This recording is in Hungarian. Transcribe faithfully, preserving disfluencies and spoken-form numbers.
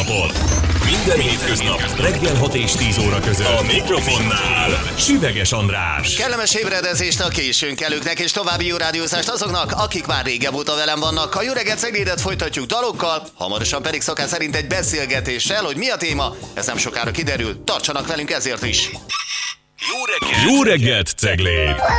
napot! Minden hétköznap reggel hat és tíz óra között a mikrofonnál Süveges András. Kellemes ébredezést a későnkelőknek és további jó rádiózást azoknak, akik már régebb óta velem vannak. A jó reggelt Ceglédet folytatjuk dalokkal, hamarosan pedig szokás szerint egy beszélgetéssel, hogy mi a téma, ez nem sokára kiderül. Tartsanak velünk ezért is. Jó reggelt, jó reggelt Cegléd!